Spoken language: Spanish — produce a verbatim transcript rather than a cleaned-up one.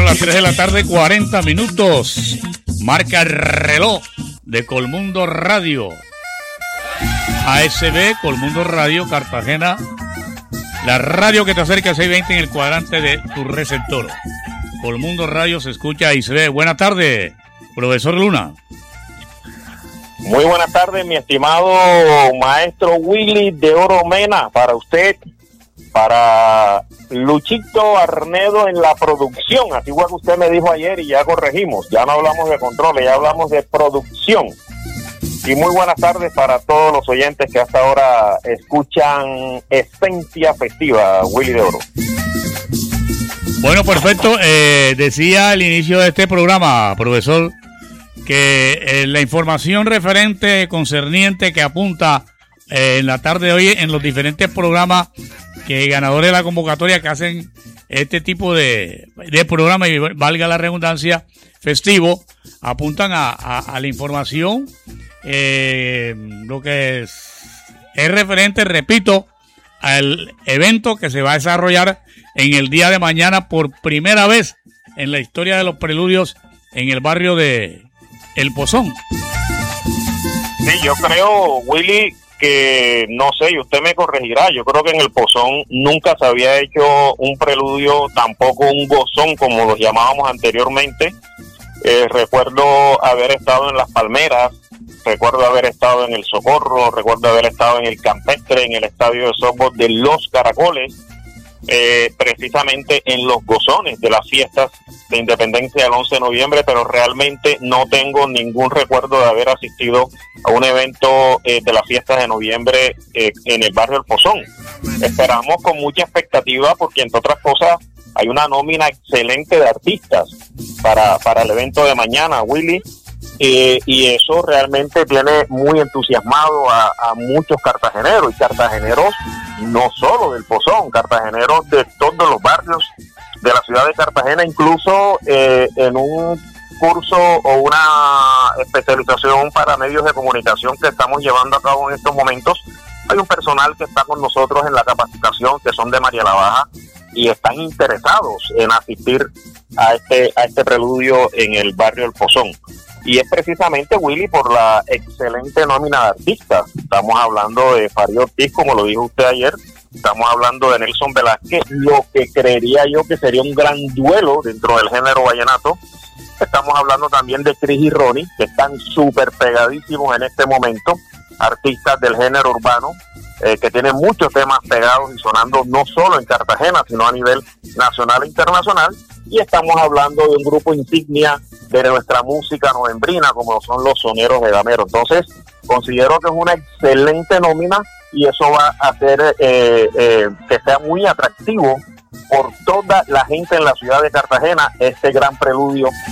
las tres de la tarde, cuarenta minutos. Marca el reloj de Colmundo Radio. A S B, Colmundo Radio, Cartagena. La radio que te acerca a seiscientos veinte en el cuadrante de tu receptor. Colmundo Radio se escucha y se ve. Buenas tardes, profesor Luna. Muy buenas tardes, mi estimado maestro Willy de Oro Mena, para usted, para Luchito Arnedo en la producción, así igual que usted me dijo ayer y ya corregimos, ya no hablamos de controles, ya hablamos de producción. Y muy buenas tardes para todos los oyentes que hasta ahora escuchan Esencia Festiva, Willy de Oro. Bueno, perfecto. Eh, decía al inicio de este programa, profesor, que eh, la información referente, concerniente, que apunta eh, en la tarde de hoy en los diferentes programas que ganadores de la convocatoria que hacen este tipo de, de programa, y valga la redundancia, festivo, apuntan a, a, a la información, eh, lo que es, es referente, repito, al evento que se va a desarrollar en el día de mañana por primera vez en la historia de los preludios en el barrio de El Pozón. Sí, yo creo, Willy, que no sé, y usted me corregirá, yo creo que en El Pozón nunca se había hecho un preludio, tampoco un gozón como los llamábamos anteriormente. Eh, recuerdo haber estado en Las Palmeras, recuerdo haber estado en El Socorro, recuerdo haber estado en el Campestre, en el estadio de softball de Los Caracoles, eh, precisamente en los gozones de las fiestas de independencia del once de noviembre, pero realmente no tengo ningún recuerdo de haber asistido a un evento eh, de las fiestas de noviembre eh, en el barrio El Pozón. Esperamos con mucha expectativa porque, entre otras cosas, hay una nómina excelente de artistas para, para el evento de mañana, Willy, eh, y eso realmente tiene muy entusiasmado a, a muchos cartageneros, y cartageneros no solo del Pozón, cartageneros de todos los barrios de la ciudad de Cartagena, incluso eh, en un curso o una especialización para medios de comunicación que estamos llevando a cabo en estos momentos. Hay un personal que está con nosotros en la capacitación, que son de María la Baja, y están interesados en asistir a este a este preludio en el barrio El Pozón. Y es precisamente, Willy, por la excelente nómina de artistas. Estamos hablando de Farid Ortiz, como lo dijo usted ayer. Estamos hablando de Nelson Velázquez, lo que creería yo que sería un gran duelo dentro del género vallenato. Estamos hablando también de Cris y Ronnie, que están súper pegadísimos en este momento, artistas del género urbano, eh, que tienen muchos temas pegados y sonando no solo en Cartagena, sino a nivel nacional e internacional. Y estamos hablando de un grupo insignia de nuestra música novembrina, como son los Soneros de Gamero. Entonces, considero que es una excelente nómina, y eso va a hacer eh, eh, que sea muy atractivo por toda la gente en la ciudad de Cartagena este gran preludio